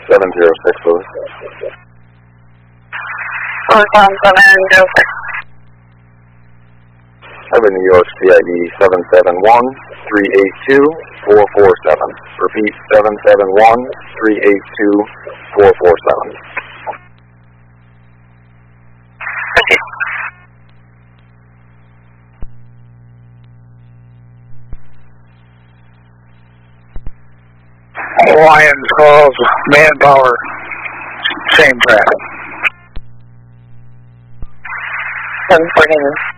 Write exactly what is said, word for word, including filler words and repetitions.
seven zero six, please. four seven seven zero six. Heaven New York C I D seven seven one, three eight two, four four seven. Repeat, seven seven one, three eight two, four four seven. Lions calls manpower, same traffic. seven forty.